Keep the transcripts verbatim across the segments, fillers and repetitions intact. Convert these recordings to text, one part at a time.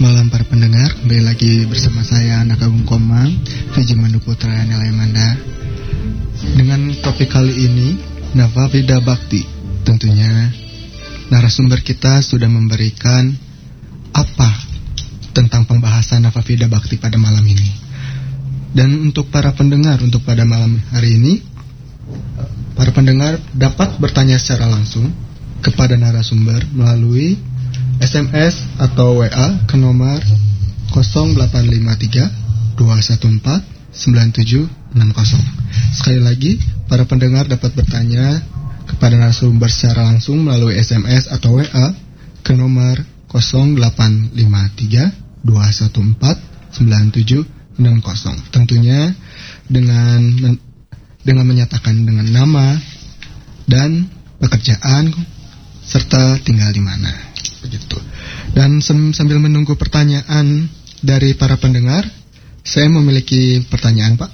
malam para pendengar, kembali lagi bersama saya Anak Agung Komang, Vijay Mandu Putra Nilai Manda. Dengan topik kali ini, Navavida Bhakti. Tentunya narasumber kita sudah memberikan apa tentang pembahasan Navavida Bhakti pada malam ini. Dan untuk para pendengar, untuk pada malam hari ini, para pendengar dapat bertanya secara langsung kepada narasumber melalui S M S atau W A ke nomor nol delapan lima tiga dua satu empat sembilan tujuh enam nol. Sekali lagi, para pendengar dapat bertanya kepada narasumber secara langsung melalui S M S atau W A ke nomor nol delapan lima tiga dua satu empat sembilan tujuh enam nol. Tentunya dengan dengan menyatakan dengan nama dan pekerjaan serta tinggal di mana. Begitu. Dan sambil menunggu pertanyaan dari para pendengar, saya memiliki pertanyaan, Pak.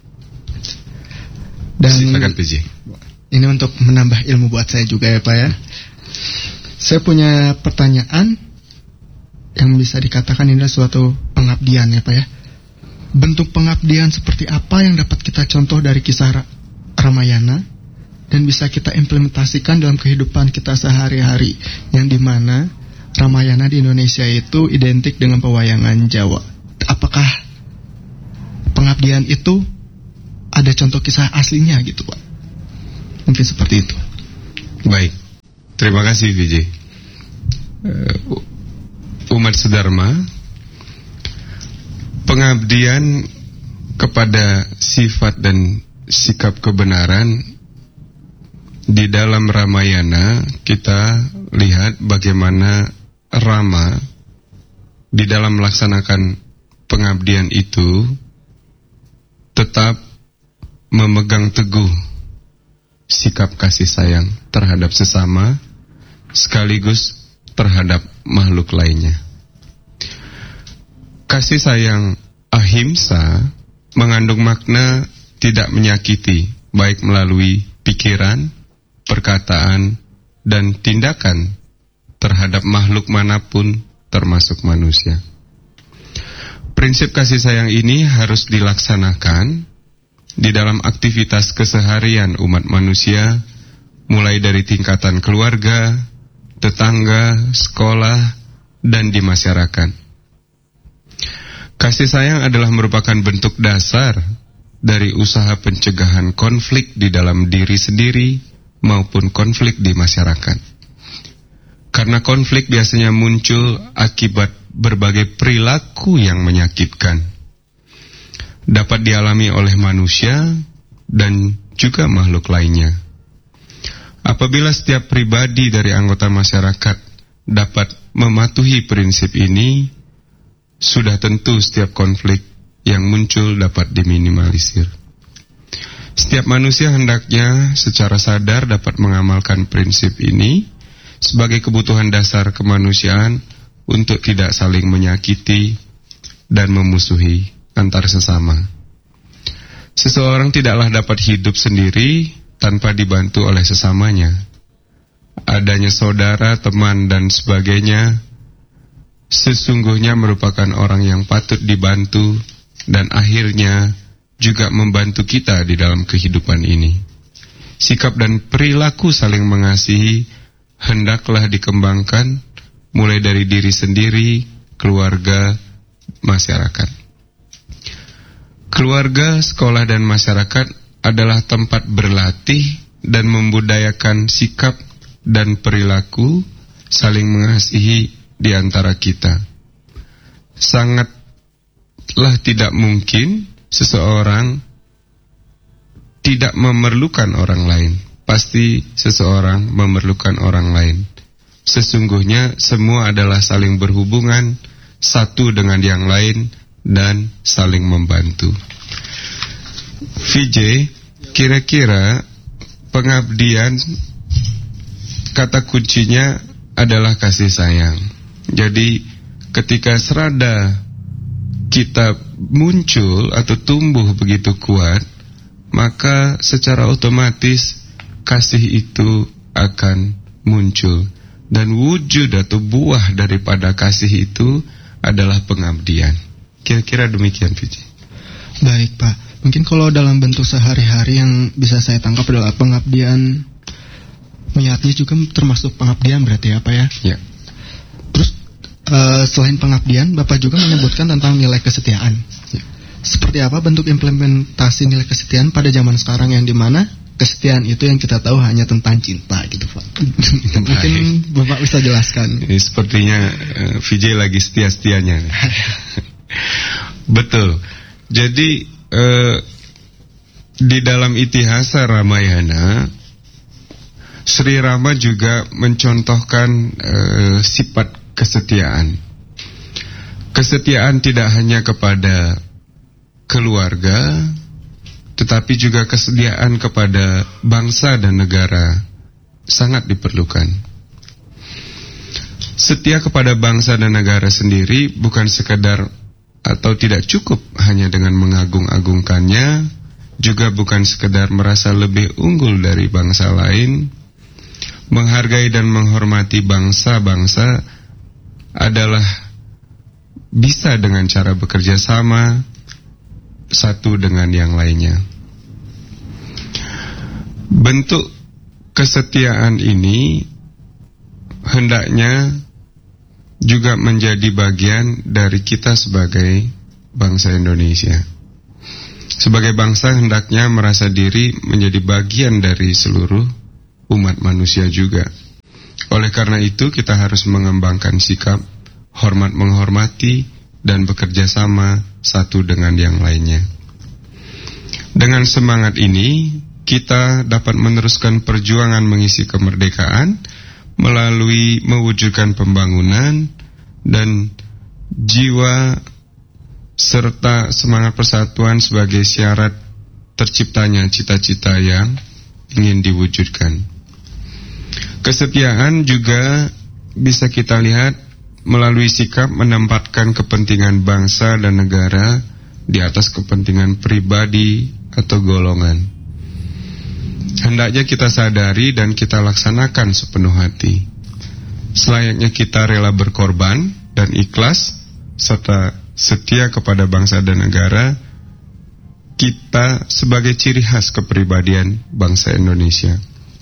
Dan silakan, P J. Ini untuk menambah ilmu buat saya juga ya, Pak ya. Saya punya pertanyaan yang bisa dikatakan ini adalah suatu pengabdian ya, Pak ya. Bentuk pengabdian seperti apa yang dapat kita contoh dari kisah Ramayana dan bisa kita implementasikan dalam kehidupan kita sehari-hari, yang dimana Ramayana di Indonesia itu identik dengan pewayangan Jawa. Apakah pengabdian itu ada contoh kisah aslinya gitu, Pak? Mungkin seperti itu. Baik, terima kasih Vijay. uh, Umat Sedharma, pengabdian kepada sifat dan sikap kebenaran di dalam Ramayana, kita lihat bagaimana Rama di dalam melaksanakan pengabdian itu tetap memegang teguh sikap kasih sayang terhadap sesama sekaligus terhadap makhluk lainnya. Kasih sayang ahimsa mengandung makna tidak menyakiti, baik melalui pikiran, perkataan, dan tindakan terhadap makhluk manapun termasuk manusia. Prinsip kasih sayang ini harus dilaksanakan di dalam aktivitas keseharian umat manusia, mulai dari tingkatan keluarga, tetangga, sekolah, dan di masyarakat. Kasih sayang adalah merupakan bentuk dasar dari usaha pencegahan konflik di dalam diri sendiri maupun konflik di masyarakat. Karena konflik biasanya muncul akibat berbagai perilaku yang menyakitkan, dapat dialami oleh manusia dan juga makhluk lainnya. Apabila setiap pribadi dari anggota masyarakat dapat mematuhi prinsip ini, sudah tentu setiap konflik yang muncul dapat diminimalisir. Setiap manusia hendaknya secara sadar dapat mengamalkan prinsip ini sebagai kebutuhan dasar kemanusiaan untuk tidak saling menyakiti dan memusuhi antar sesama. Seseorang tidaklah dapat hidup sendiri tanpa dibantu oleh sesamanya. Adanya saudara, teman, dan sebagainya sesungguhnya merupakan orang yang patut dibantu dan akhirnya juga membantu kita di dalam kehidupan ini. Sikap dan perilaku saling mengasihi hendaklah dikembangkan mulai dari diri sendiri, keluarga, masyarakat. Keluarga, sekolah, dan masyarakat adalah tempat berlatih dan membudayakan sikap dan perilaku saling mengasihi di antara kita. Sangatlah tidak mungkin seseorang tidak memerlukan orang lain. Pasti seseorang memerlukan orang lain. Sesungguhnya semua adalah saling berhubungan satu dengan yang lain dan saling membantu. Vijay, kira-kira pengabdian kata kuncinya adalah kasih sayang. Jadi ketika serada kita muncul atau tumbuh begitu kuat, maka secara otomatis kasih itu akan muncul. Dan wujud atau buah daripada kasih itu adalah pengabdian. Kira-kira demikian, Vijay. Baik, Pak. Mungkin kalau dalam bentuk sehari-hari yang bisa saya tangkap adalah pengabdian, niatnya juga termasuk pengabdian berarti ya, Pak ya? Ya. Terus uh, selain pengabdian, Bapak juga menyebutkan tentang nilai kesetiaan. Ya. Seperti apa bentuk implementasi nilai kesetiaan pada zaman sekarang yang dimana kesetiaan itu yang kita tahu hanya tentang cinta gitu, Pak? Mungkin Bapak bisa jelaskan. Ini sepertinya uh, Vijay lagi setia-setianya. Betul. Jadi uh, di dalam Itihasa Ramayana, Sri Rama juga mencontohkan uh, sifat kesetiaan. Kesetiaan tidak hanya kepada keluarga, tetapi juga kesetiaan kepada bangsa dan negara sangat diperlukan. Setia kepada bangsa dan negara sendiri bukan sekadar atau tidak cukup hanya dengan mengagung-agungkannya, juga bukan sekedar merasa lebih unggul dari bangsa lain. Menghargai dan menghormati bangsa-bangsa adalah bisa dengan cara bekerja sama satu dengan yang lainnya. Bentuk kesetiaan ini hendaknya juga menjadi bagian dari kita sebagai bangsa Indonesia. Sebagai bangsa hendaknya merasa diri menjadi bagian dari seluruh umat manusia juga. Oleh karena itu kita harus mengembangkan sikap hormat menghormati dan bekerja sama satu dengan yang lainnya. Dengan semangat ini kita dapat meneruskan perjuangan mengisi kemerdekaan melalui mewujudkan pembangunan dan jiwa serta semangat persatuan sebagai syarat terciptanya cita-cita yang ingin diwujudkan. Kesetiaan juga bisa kita lihat melalui sikap menempatkan kepentingan bangsa dan negara di atas kepentingan pribadi atau golongan. Hendaknya kita sadari dan kita laksanakan sepenuh hati. Selayaknya kita rela berkorban dan ikhlas serta setia kepada bangsa dan negara kita sebagai ciri khas kepribadian bangsa Indonesia.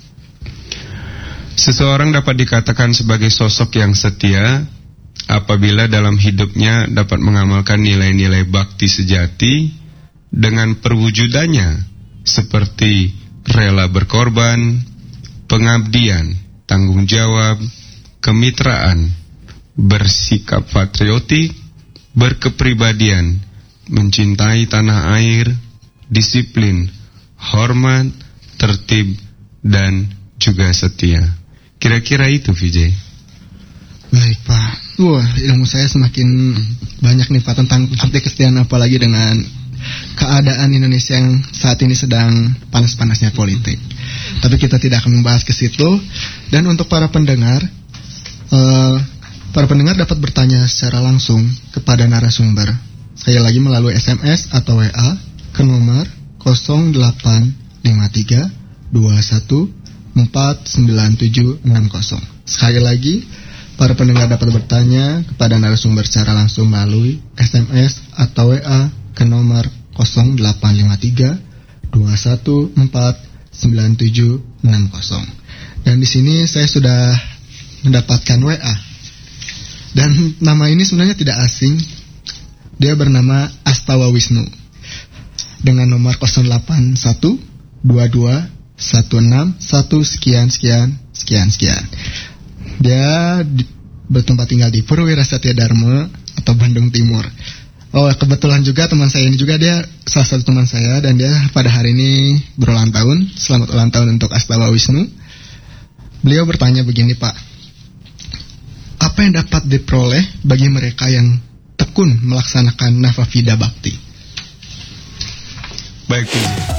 Seseorang dapat dikatakan sebagai sosok yang setia apabila dalam hidupnya dapat mengamalkan nilai-nilai bakti sejati dengan perwujudannya seperti rela berkorban, pengabdian, tanggung jawab, kemitraan, bersikap patriotik, berkepribadian, mencintai tanah air, disiplin, hormat, tertib, dan juga setia. Kira-kira itu, Vijay. Baik, Pak. Wah, ilmu saya semakin banyak nih, Pak, tentang arti kesetiaan, apalagi dengan keadaan Indonesia yang saat ini sedang panas-panasnya politik. Tapi kita tidak akan membahas ke situ. Dan untuk para pendengar, uh, para pendengar dapat bertanya secara langsung kepada narasumber. Sekali lagi melalui S M S atau W A ke nomor nol delapan lima tiga dua satu empat sembilan tujuh enam nol. Sekali lagi, para pendengar dapat bertanya kepada narasumber secara langsung melalui S M S atau W A ke nomor nol delapan lima tiga dua satu empat sembilan tujuh enam nol. Dan di sini saya sudah mendapatkan W A. Dan nama ini sebenarnya tidak asing. Dia bernama Astawa Wisnu dengan nomor nol delapan satu dua dua satu enam satu sekian sekian sekian sekian. Dia di, bertempat tinggal di Purwira Satya Dharma atau Bandung Timur. Oh, kebetulan juga teman saya ini juga dia salah satu teman saya dan dia pada hari ini berulang tahun. Selamat ulang tahun untuk Astawa Wisnu. Beliau bertanya begini, Pak. Apa yang dapat diperoleh bagi mereka yang tekun melaksanakan Navavida Bhakti? Baik,